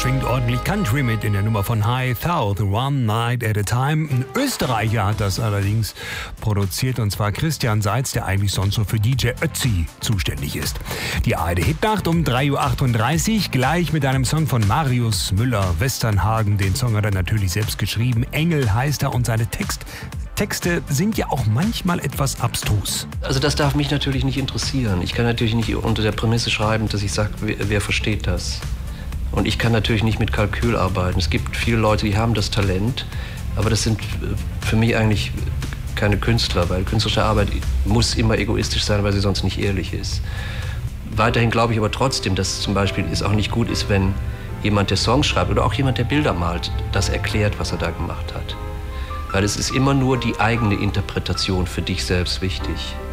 schwingt ordentlich Country mit in der Nummer von High South, One Night at a Time. Ein Österreicher hat das allerdings produziert, und zwar Christian Seitz, der eigentlich sonst so für DJ Ötzi zuständig ist. Die ARD-Hitnacht um 3.38 Uhr, gleich mit einem Song von Marius Müller-Westernhagen. Den Song hat er natürlich selbst geschrieben. Engel heißt er, und seine Texte sind ja auch manchmal etwas abstrus. Also das darf mich natürlich nicht interessieren. Ich kann natürlich nicht unter der Prämisse schreiben, dass ich sage, wer versteht das? Und ich kann natürlich nicht mit Kalkül arbeiten. Es gibt viele Leute, die haben das Talent, aber das sind für mich eigentlich keine Künstler, weil künstlerische Arbeit muss immer egoistisch sein, weil sie sonst nicht ehrlich ist. Weiterhin glaube ich aber trotzdem, dass zum Beispiel es auch nicht gut ist, wenn jemand, der Songs schreibt oder auch jemand, der Bilder malt, das erklärt, was er da gemacht hat. Weil es ist immer nur die eigene Interpretation für dich selbst wichtig.